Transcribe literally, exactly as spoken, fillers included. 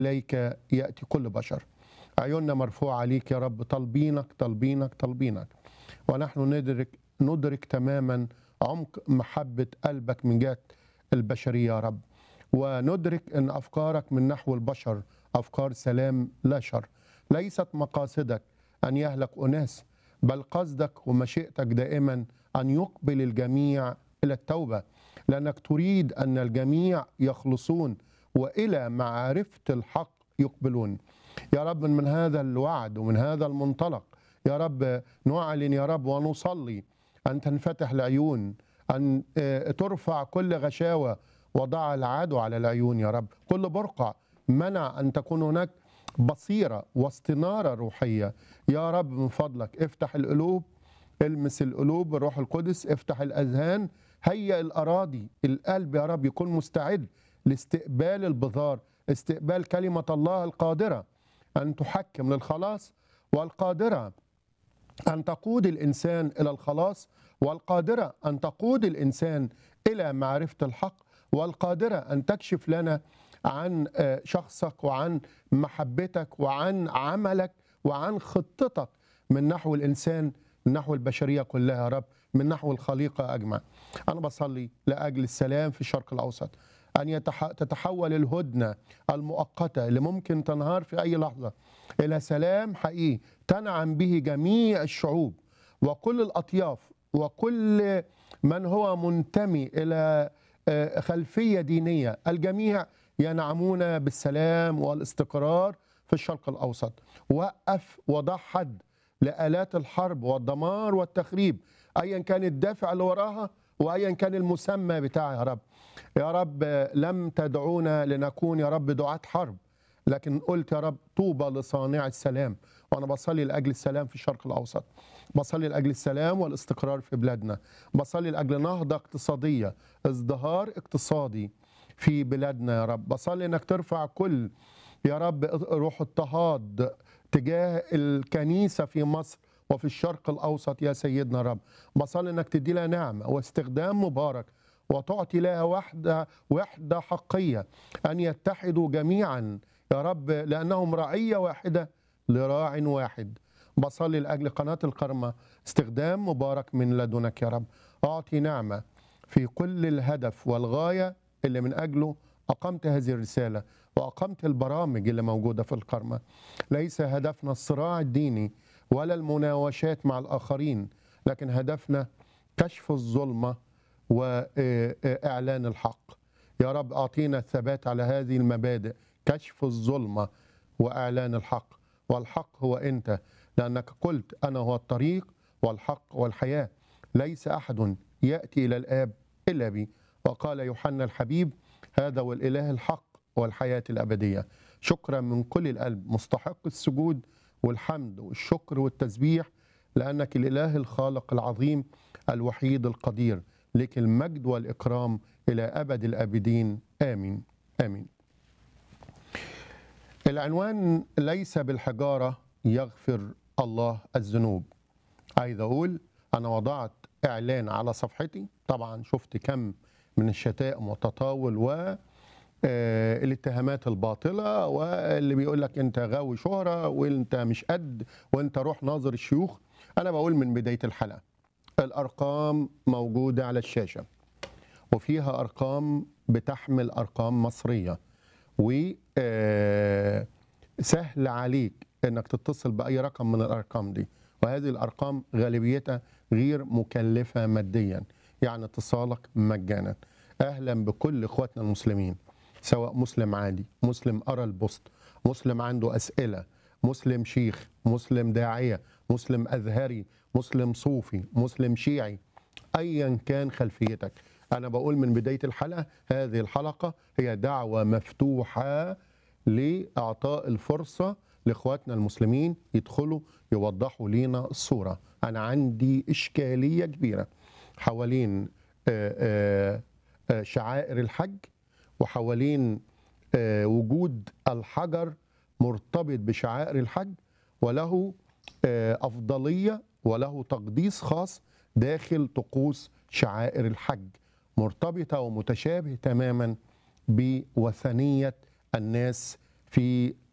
إليك يأتي كل بشر. عيوننا مرفوعة عليك يا رب، طالبينك طالبينك طالبينك، ونحن ندرك ندرك تماما عمق محبة قلبك من جهة البشرية يا رب، وندرك أن أفكارك من نحو البشر أفكار سلام لا شر. ليست مقاصدك أن يهلك أناس، بل قصدك ومشيئتك دائما أن يقبل الجميع إلى التوبة، لأنك تريد أن الجميع يخلصون وإلى معرفة الحق يقبلون. يا رب من هذا الوعد ومن هذا المنطلق يا رب نعلن يا رب ونصلي أن تنفتح العيون، أن ترفع كل غشاوة وضع العدو على العيون يا رب، كل برقع منع أن تكون هناك بصيرة واستنارة روحية. يا رب من فضلك افتح القلوب، المس القلوب بالروح القدس، افتح الأذهان، هيئ الأراضي، القلب يا رب يكون مستعد لاستقبال البذار، استقبال كلمة الله القادرة أن تحكم للخلاص، والقادرة أن تقود الإنسان إلى الخلاص، والقادرة أن تقود الإنسان إلى معرفة الحق، والقادرة أن تكشف لنا عن شخصك وعن محبتك وعن عملك وعن خطتك من نحو الإنسان، من نحو البشرية كلها يا رب، من نحو الخليقة أجمع. أنا بصلي لأجل السلام في الشرق الأوسط، أن يتح... تتحول الهدنة المؤقتة اللي ممكن تنهار في أي لحظة إلى سلام حقيقي تنعم به جميع الشعوب وكل الأطياف وكل من هو منتمي إلى خلفية دينية، الجميع ينعمون بالسلام والاستقرار في الشرق الأوسط. وقف وضع حد لآلات الحرب والدمار والتخريب، أيا كان الدافع اللي وراها وأيا كان المسمى بتاعها يا رب. يا رب لم تدعونا لنكون يا رب دعاة حرب، لكن قلت يا رب طوبى لصانع السلام. وأنا بصلي لأجل السلام في الشرق الأوسط، بصلي لأجل السلام والاستقرار في بلادنا، بصلي لأجل نهضة اقتصادية، ازدهار اقتصادي في بلادنا يا رب. بصلي أنك ترفع كل يا رب روح اضطهاد تجاه الكنيسة في مصر وفي الشرق الأوسط يا سيدنا رب. بصلي أنك تدي لها نعمة واستخدام مبارك وتعطي لها وحدة وحدة حقية، أن يتحدوا جميعا يا رب لأنهم رعية واحدة لراع واحد. بصلي لأجل قناة الكرمة استخدام مبارك من لدنك يا رب. أعطي نعمة في كل الهدف والغاية اللي من أجله أقمت هذه الرسالة وأقمت البرامج اللي موجودة في الكرمة. ليس هدفنا الصراع الديني ولا المناوشات مع الآخرين، لكن هدفنا كشف الظلمة وإعلان الحق. يا رب أعطينا الثبات على هذه المبادئ، كشف الظلمة وإعلان الحق. والحق هو أنت، لأنك قلت أنا هو الطريق والحق والحياة، ليس أحد يأتي إلى الآب إلا بي. وقال يوحنا الحبيب هذا هو الإله الحق والحياة الأبدية. شكرا من كل القلب، مستحق السجود والحمد والشكر والتسبيح، لأنك الإله الخالق العظيم الوحيد القدير، لك المجد والإكرام إلى أبد الآبدين. آمين آمين. العنوان ليس بالحجارة يغفر الله الذنوب. عايز أقول أنا وضعت إعلان على صفحتي، طبعا شفت كم من الشتائم والتطاول والاتهامات الباطلة، واللي بيقول لك أنت غاوي شهرة وأنت مش قد وأنت روح ناظر الشيوخ. أنا بقول من بداية الحلقة الأرقام موجودة على الشاشة، وفيها أرقام بتحمل أرقام مصرية، وسهل عليك أنك تتصل بأي رقم من الأرقام دي، وهذه الأرقام غالبيتها غير مكلفة ماديا، يعني اتصالك مجانا. أهلا بكل إخواتنا المسلمين، سواء مسلم عادي، مسلم أرى البوست، مسلم عنده أسئلة، مسلم شيخ، مسلم داعية، مسلم أزهري، مسلم صوفي، مسلم شيعي، أيا كان خلفيتك. أنا بقول من بداية الحلقة هذه الحلقة هي دعوة مفتوحة لإعطاء الفرصة لإخواتنا المسلمين يدخلوا يوضحوا لينا الصورة. أنا عندي إشكالية كبيرة حوالين شعائر الحج، وحوالين وجود الحجر مرتبط بشعائر الحج، وله أفضلية وله تقديس خاص داخل طقوس شعائر الحج، مرتبطة ومتشابه تماما بوثنية الناس في